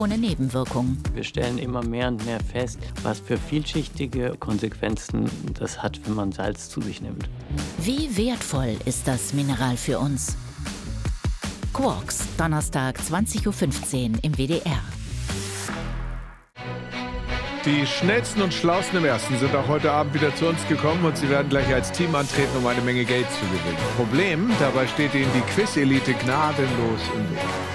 ohne Nebenwirkungen. Wir stellen immer mehr und mehr fest, was für vielschichtige Konsequenzen das hat, wenn man Salz zu sich nimmt. Wie wertvoll ist das Mineral für uns? Quarks, Donnerstag 20:15 Uhr im WDR. Die schnellsten und schlausten im Ersten sind auch heute Abend wieder zu uns gekommen und sie werden gleich als Team antreten, um eine Menge Geld zu gewinnen. Problem, dabei steht ihnen die Quiz-Elite gnadenlos im Weg.